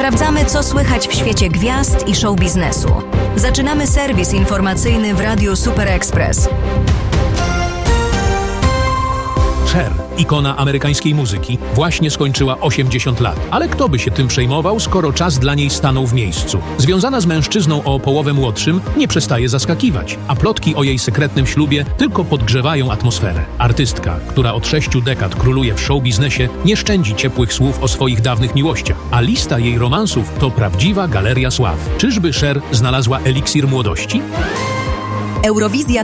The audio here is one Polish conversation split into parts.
Sprawdzamy, co słychać w świecie gwiazd i show biznesu. Zaczynamy serwis informacyjny w Radiu Super Express. Cher, ikona amerykańskiej muzyki, właśnie skończyła 80 lat. Ale kto by się tym przejmował, skoro czas dla niej stanął w miejscu? Związana z mężczyzną o połowę młodszym nie przestaje zaskakiwać, a plotki o jej sekretnym ślubie tylko podgrzewają atmosferę. Artystka, która od 6 dekad króluje w show-biznesie, nie szczędzi ciepłych słów o swoich dawnych miłościach, a lista jej romansów to prawdziwa galeria sław. Czyżby Cher znalazła eliksir młodości? Eurowizja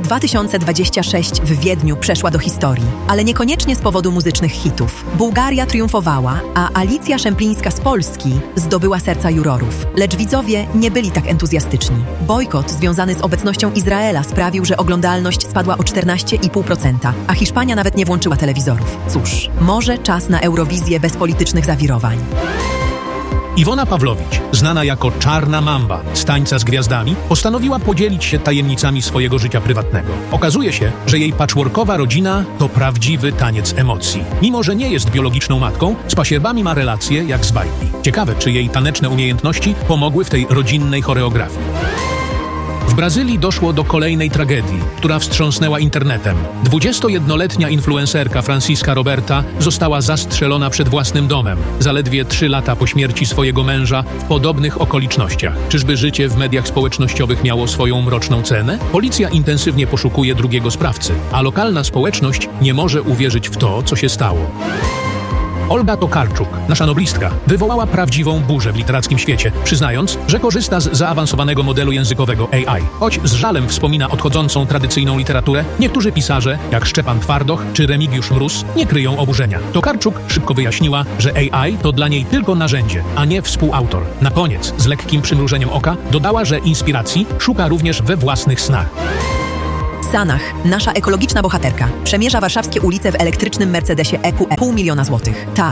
2026 w Wiedniu przeszła do historii, ale niekoniecznie z powodu muzycznych hitów. Bułgaria triumfowała, a Alicja Szemplińska z Polski zdobyła serca jurorów. Lecz widzowie nie byli tak entuzjastyczni. Bojkot związany z obecnością Izraela sprawił, że oglądalność spadła o 14,5%, a Hiszpania nawet nie włączyła telewizorów. Cóż, może czas na Eurowizję bez politycznych zawirowań. Iwona Pawłowicz, znana jako Czarna Mamba z Tańca z Gwiazdami, postanowiła podzielić się tajemnicami swojego życia prywatnego. Okazuje się, że jej patchworkowa rodzina to prawdziwy taniec emocji. Mimo że nie jest biologiczną matką, z pasierbami ma relacje jak z bajki. Ciekawe, czy jej taneczne umiejętności pomogły w tej rodzinnej choreografii. W Brazylii doszło do kolejnej tragedii, która wstrząsnęła internetem. 21-letnia influencerka Francisca Roberta została zastrzelona przed własnym domem, zaledwie 3 lata po śmierci swojego męża w podobnych okolicznościach. Czyżby życie w mediach społecznościowych miało swoją mroczną cenę? Policja intensywnie poszukuje drugiego sprawcy, a lokalna społeczność nie może uwierzyć w to, co się stało. Olga Tokarczuk, nasza noblistka, wywołała prawdziwą burzę w literackim świecie, przyznając, że korzysta z zaawansowanego modelu językowego AI. Choć z żalem wspomina odchodzącą tradycyjną literaturę, niektórzy pisarze, jak Szczepan Twardoch czy Remigiusz Mróz, nie kryją oburzenia. Tokarczuk szybko wyjaśniła, że AI to dla niej tylko narzędzie, a nie współautor. Na koniec, z lekkim przymrużeniem oka, dodała, że inspiracji szuka również we własnych snach. Sanach, nasza ekologiczna bohaterka, przemierza warszawskie ulice w elektrycznym Mercedesie EQE 500 000 złotych. Tak.